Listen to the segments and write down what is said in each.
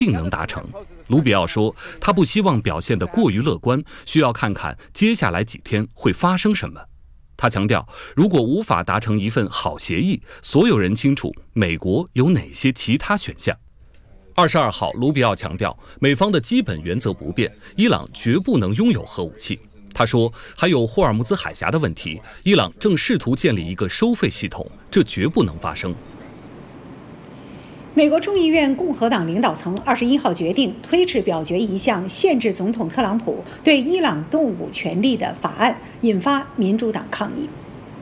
定能达成。卢比奥说，他不希望表现得过于乐观，需要看看接下来几天会发生什么。他强调，如果无法达成一份好协议，所有人清楚美国有哪些其他选项。22号，卢比奥强调，美方的基本原则不变，伊朗绝不能拥有核武器。他说，还有霍尔木兹海峡的问题，伊朗正试图建立一个收费系统，这绝不能发生。 美国众议院共和党领导层21号决定推迟表决一项限制总统特朗普对伊朗动武权利的法案，引发民主党抗议。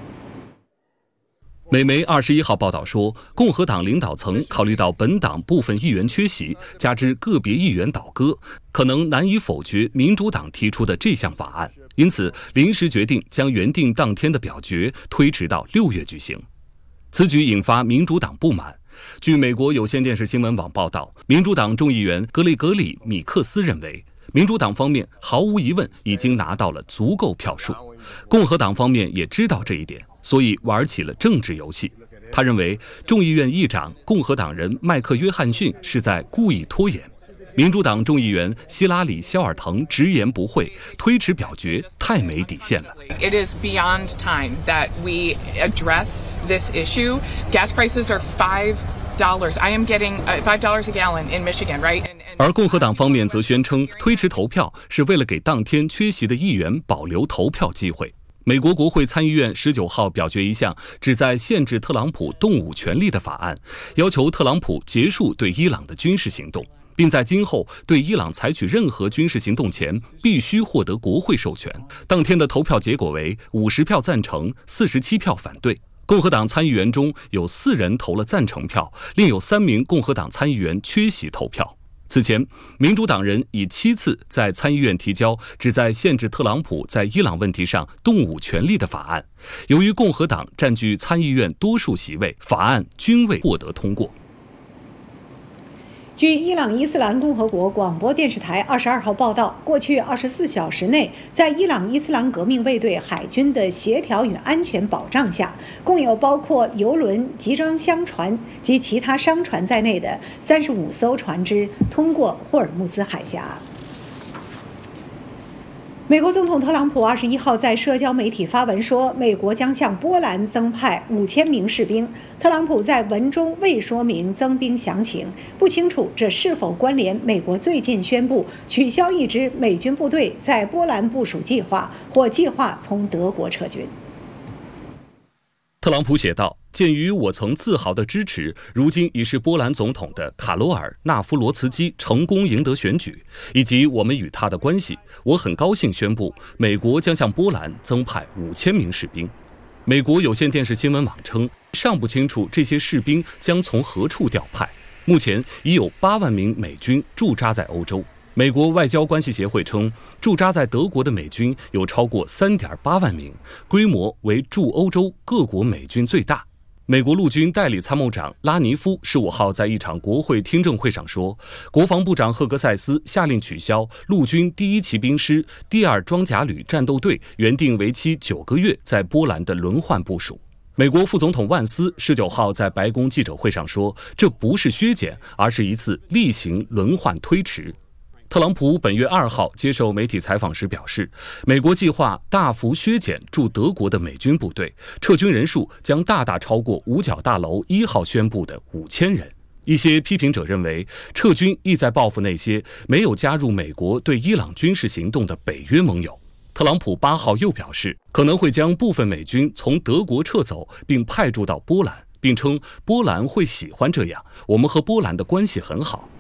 美媒21号报道说，共和党领导层考虑到本党部分议员缺席，加之个别议员倒戈，可能难以否决民主党提出的这项法案，因此临时决定将原定当天的表决推迟到6月举行。此举引发民主党不满。据美国有线电视新闻网报道，民主党众议员格雷格里·米克斯认为，民主党方面毫无疑问已经拿到了足够票数，共和党方面也知道这一点，所以玩起了政治游戏。他认为众议院议长共和党人麦克约翰逊是在故意拖延。民主党众议员希拉里·肖尔腾直言不讳，推迟表决太没底线了。 It is beyond time that we address this issue. Gas prices are $5. I am getting $5 a gallon in Michigan, right? 而共和党方面则宣称，推迟投票是为了给当天缺席的议员保留投票机会。美国国会参议院19号表决一项旨在限制特朗普动武权利的法案，要求特朗普结束对伊朗的军事行动，并在今后对伊朗采取任何军事行动前必须获得国会授权。当天的投票结果为50票赞成，47票反对。共和党参议员中有4人投了赞成票，另有3名共和党参议员缺席投票。此前，民主党人已7次在参议院提交旨在限制特朗普在伊朗问题上动武权利的法案，由于共和党占据参议院多数席位，法案均未获得通过。 据伊朗伊斯兰共和国广播电视台22号报道，过去24小时内，在伊朗伊斯兰革命卫队海军的协调与安全保障下，共有包括油轮、集装箱船及其他商船在内的35艘船只通过霍尔木兹海峡。美国总统特朗普21号在社交媒体发文说，美国将向波兰增派5000名士兵。特朗普在文中未说明增兵详情，不清楚这是否关联美国最近宣布取消一支美军部队在波兰部署计划，或计划从德国撤军。 特朗普写道，鉴于我曾自豪地支持如今已是波兰总统的卡罗尔·纳夫罗茨基成功赢得选举，以及我们与他的关系，我很高兴宣布，美国将向波兰增派5000名士兵。美国有线电视新闻网称，尚不清楚这些士兵将从何处调派，目前已有8万名美军驻扎在欧洲。美国外交关系协会称，驻扎在德国的美军有超过3.8万名，规模为驻欧洲各国美军最大。美国陆军代理参谋长拉尼夫15号在一场国会听证会上说，国防部长赫格塞斯下令取消陆军第1骑兵师第2装甲旅战斗队原定为期9个月在波兰的轮换部署。美国副总统万斯19号在白宫记者会上说，这不是削减，而是一次例行轮换推迟。特朗普本月2号接受媒体采访时表示，美国计划大幅削减驻德国的美军部队，撤军人数将大大超过五角大楼1号宣布的5000人。一些批评者认为，撤军意在报复那些没有加入美国对伊朗军事行动的北约盟友。特朗普8号又表示，可能会将部分美军从德国撤走，并派驻到波兰，并称波兰会喜欢这样，我们和波兰的关系很好。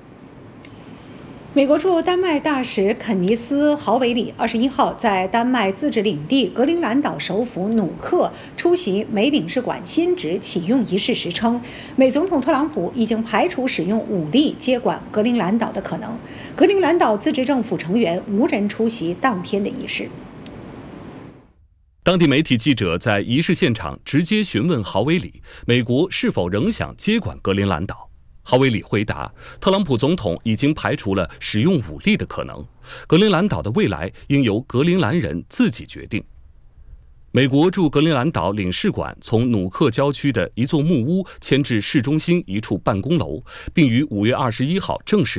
美国驻丹麦大使肯尼斯·豪维里21号在丹麦自治领地格陵兰岛首府努克出席美领事馆新址启用仪式时称，美总统特朗普已经排除使用武力接管格陵兰岛的可能。格陵兰岛自治政府成员无人出席当天的仪式。 当地媒体记者在仪式现场直接询问豪维里，美国是否仍想接管格陵兰岛。豪维里回答，特朗普总统已经排除了使用武力的可能，格陵兰岛的未来应由格陵兰人自己决定。 美国驻格陵兰岛领事馆从努克郊区的一座木屋迁至市中心一处办公楼，并于5月21号正式